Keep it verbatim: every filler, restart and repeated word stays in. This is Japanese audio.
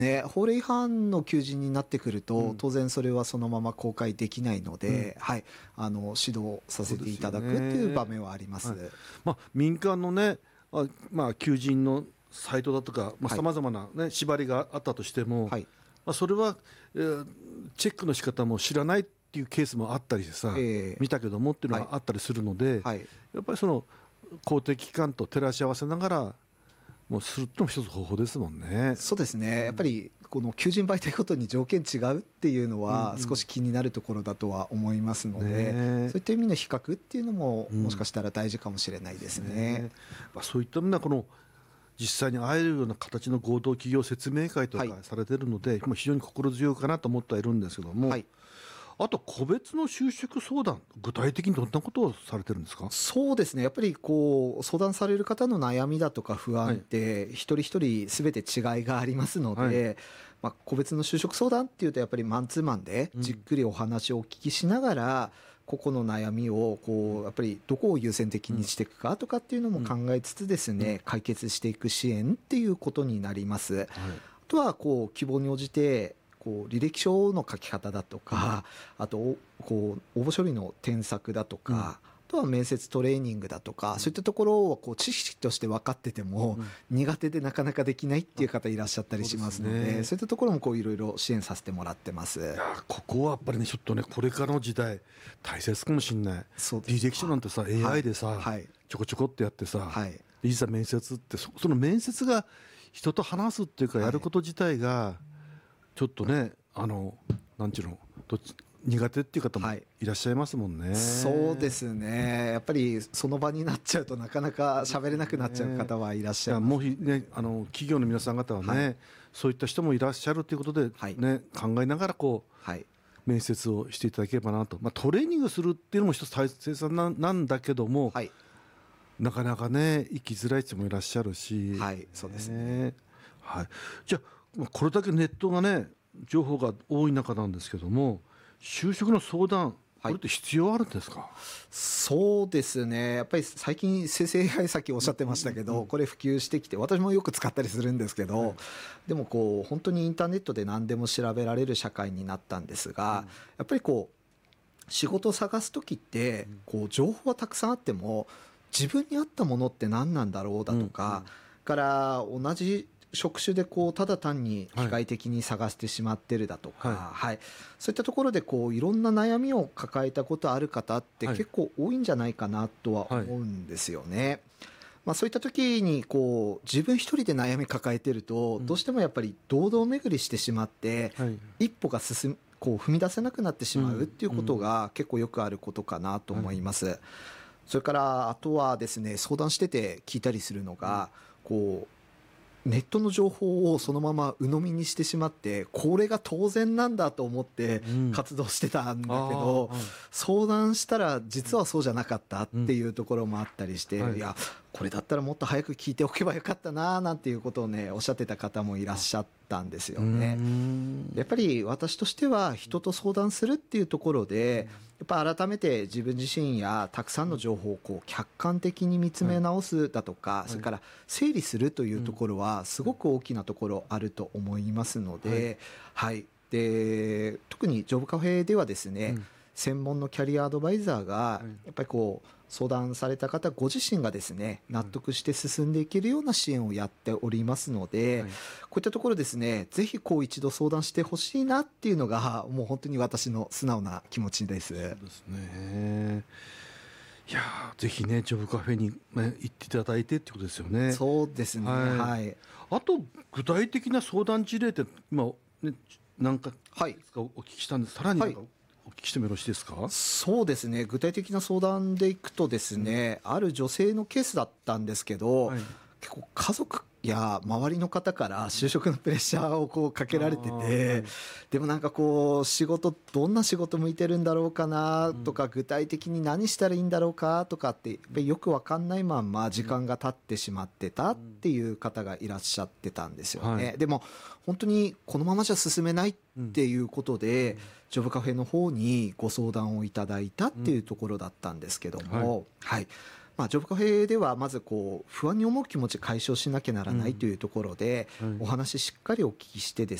ね、法令違反の求人になってくると、 うん、 当然それはそのまま公開できないので、うん、はい、あの指導させていただくっていう場面はあります。 はい、まあ、民間のね、あ、まあ、求人のサイトだとかさまざ、まな、ね、縛りがあったとしても、はい、まあ、それは、えー、チェックの仕方も知らないっていうケースもあったりしてさ、えー、見たけどもっていうのがあったりするので、はいはい、やっぱりその公的機関と照らし合わせながらもうするのも一つ方法ですもんね。 そうですね、やっぱりこの求人媒体ごとに条件違うっていうのは少し気になるところだとは思いますので、うんうん、そういった意味の比較っていうのももしかしたら大事かもしれないですね。うんね、 まあ、そういった意味ではこの実際に会えるような形の合同企業説明会とかされているので、はい、非常に心強いかなと思ってはいるんですけども、はい、あと個別の就職相談、具体的にどんなことをされてるんですか？ そうですね、やっぱりこう相談される方の悩みだとか不安って、はい、一人一人すべて違いがありますので、はい、まあ、個別の就職相談っていうとやっぱりマンツーマンでじっくりお話をお聞きしながら、うん、個々の悩みをこうやっぱりどこを優先的にしていくかとかっていうのも考えつつですね、うん、解決していく支援っていうことになります。はい、あとはこう希望に応じてこう履歴書の書き方だとか、うん、あとこう応募書類の添削だとか、うん、あとは面接トレーニングだとか、うん、そういったところをこう知識として分かってても、うん、苦手でなかなかできないっていう方いらっしゃったりしますので、そうですね、そういったところもこういろいろ支援させてもらってます。いやここはやっぱりねちょっとねこれからの時代大切かもしれない。履歴書なんてさ エーアイ でさ、はいはい、ちょこちょこってやってさ、はい、いざ面接って そ, その面接が人と話すっていうかやること自体が、はい、ちょっとねあのなんちゅうのどっち苦手っていう方もいらっしゃいますもんね。はい、 そうですね、やっぱりその場になっちゃうとなかなか喋れなくなっちゃう方はいらっしゃいます。 もうね、あの企業の皆さん方はね、はい、そういった人もいらっしゃるということで、ね、はい、考えながらこう、はい、面接をしていただければなと、まあ、トレーニングするっていうのも一つ大切 な, なんだけども、はい、なかなかね生きづらい人もいらっしゃるし、 はい、そうですね、 はい、じゃあこれだけネットがね情報が多い中なんですけども、就職の相談、これって必要あるんですか？はい、 そうですね、やっぱり最近生成 エーアイ さっきおっしゃってましたけど、うんうんうん、これ普及してきて私もよく使ったりするんですけど、はい、でもこう本当にインターネットで何でも調べられる社会になったんですが、うん、やっぱりこう仕事を探す時ってこう情報はたくさんあっても自分に合ったものって何なんだろうだとか、うんうん、から同じ職種でこうただ単に機械的に探してしまってるだとか、はいはい、そういったところでこういろんな悩みを抱えたことある方って結構多いんじゃないかなとは思うんですよね。はい、まあ、そういった時にこう自分一人で悩み抱えてるとどうしてもやっぱり堂々巡りしてしまって一歩が進むこう踏み出せなくなってしまうっていうことが結構よくあることかなと思います。はい、それからあとはですね、相談してて聞いたりするのがこうネットの情報をそのまま鵜呑みにしてしまってこれが当然なんだと思って活動してたんだけど、うん、相談したら実はそうじゃなかったっていうところもあったりして、うん、いやこれだったらもっと早く聞いておけばよかったななんていうことをねおっしゃってた方もいらっしゃったんですよね。やっぱり私としては人と相談するっていうところでやっぱ改めて自分自身やたくさんの情報をこう客観的に見つめ直すだとか、それから整理するというところはすごく大きなところあると思いますので、はい、で特にジョブカフェではですね、専門のキャリアアドバイザーがやっぱりこう相談された方ご自身がですね納得して進んでいけるような支援をやっておりますので、はい、こういったところですねぜひこう一度相談してほしいなっていうのがもう本当に私の素直な気持ちです。 そうですね。いやぜひねジョブカフェに、ね、行っていただいてってことですよね。 そうですね、はいはい、 あと具体的な相談事例って今、ね、何かお聞きしたんです、はい、さらに何か、はい、お聞きしてもよろしいですか？ そうですね、具体的な相談でいくとですね、うん、ある女性のケースだったんですけど、はい、結構家族や周りの方から就職のプレッシャーをこうかけられてて、はい、でもなんかこう仕事どんな仕事向いてるんだろうかなとか、うん、具体的に何したらいいんだろうかとかってやっぱりよく分かんないまんま時間が経ってしまってたっていう方がいらっしゃってたんですよね。はい、でも本当にこのままじゃ進めないっていうことで、うん、ジョブカフェの方にご相談をいただいたっていうところだったんですけども、うん、はいはい、 まあ、ジョブカフェではまずこう不安に思う気持ち解消しなきゃならないというところで、お話しっかりお聞きしてで